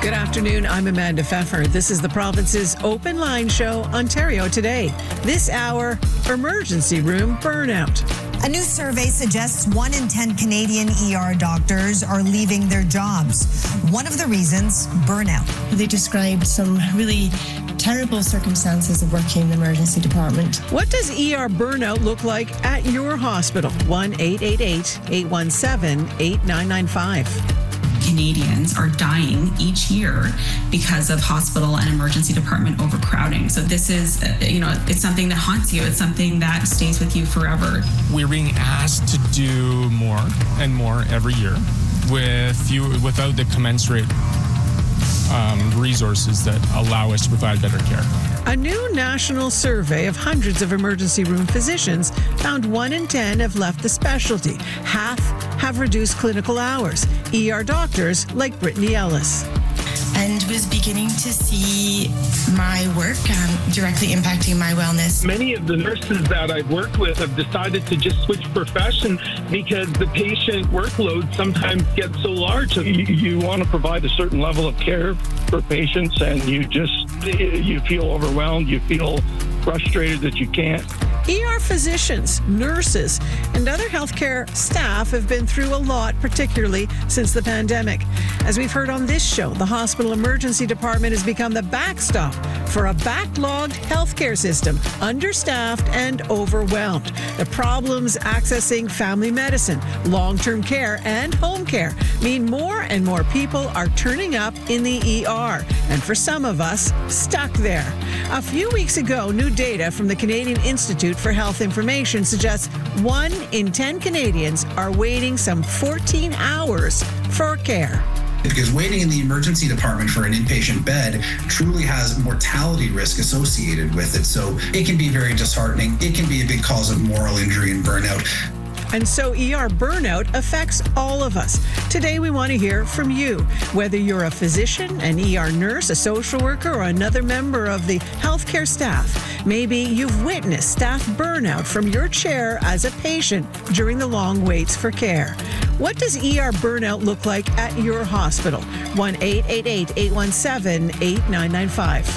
Good afternoon. I'm Amanda Pfeffer. This is the province's open line show, Ontario Today. This hour, emergency room burnout. A new survey suggests 1 in 10 Canadian ER doctors are leaving their jobs. One of the reasons, burnout. They described some really terrible circumstances of working in the emergency department. What does ER burnout look like at your hospital? 1-888-817-8995. Canadians are dying each year because of hospital and emergency department overcrowding. So this is, it's something that haunts you. It's something that stays with you forever. We're being asked to do more and more every year without the commensurate resources that allow us to provide better care. A new national survey of hundreds of emergency room physicians found 1 in 10 have left the specialty. Half have reduced clinical hours. ER doctors like Brittany Ellis. And was beginning to see my work directly impacting my wellness. Many of the nurses that I've worked with have decided to just switch profession because the patient workload sometimes gets so large. You want to provide a certain level of care for patients, and you feel overwhelmed, you feel frustrated that you can't. ER physicians, nurses, and other healthcare staff have been through a lot, particularly since the pandemic. As we've heard on this show, the hospital emergency department has become the backstop for a backlogged healthcare system, understaffed and overwhelmed. The problems accessing family medicine, long-term care, and home care mean more and more people are turning up in the ER, and for some of us, stuck there. A few weeks ago, new data from the Canadian Institute for Health Information suggests 1 in 10 Canadians are waiting some 14 hours for care. Because waiting in the emergency department for an inpatient bed truly has mortality risk associated with it. So it can be very disheartening. It can be a big cause of moral injury and burnout. And so ER burnout affects all of us. Today we want to hear from you, whether you're a physician, an ER nurse, a social worker, or another member of the healthcare staff. Maybe you've witnessed staff burnout from your chair as a patient during the long waits for care. What does ER burnout look like at your hospital? 1-888-817-8995.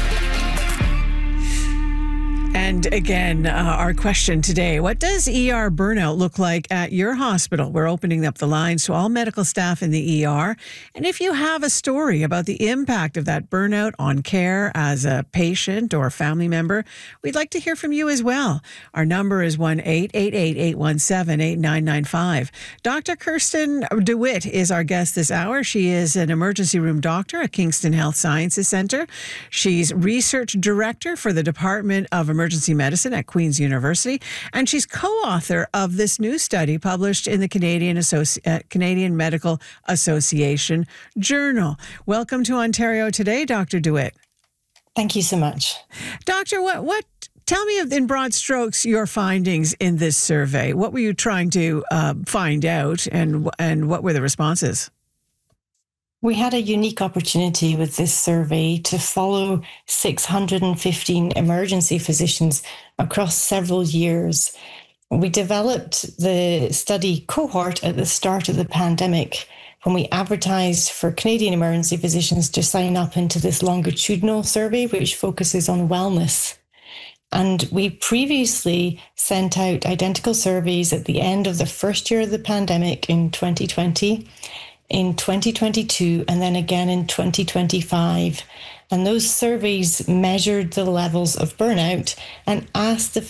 And again, our question today, what does ER burnout look like at your hospital? We're opening up the lines to all medical staff in the ER. And if you have a story about the impact of that burnout on care as a patient or family member, we'd like to hear from you as well. Our number is 1-888-817-8995. Dr. Kirsten DeWitt is our guest this hour. She is an emergency room doctor at Kingston Health Sciences Centre. She's research director for the Department of Emergency Medicine at Queen's University, and she's co-author of this new study published in the Canadian Medical Association Journal. Welcome to Ontario Today, Dr. DeWitt. Thank you so much. Doctor, tell me in broad strokes your findings in this survey. What were you trying to find out, and what were the responses? We had a unique opportunity with this survey to follow 615 emergency physicians across several years. We developed the study cohort at the start of the pandemic when we advertised for Canadian emergency physicians to sign up into this longitudinal survey, which focuses on wellness. And we previously sent out identical surveys at the end of the first year of the pandemic in 2020. In 2022, and then again in 2025. And those surveys measured the levels of burnout and asked the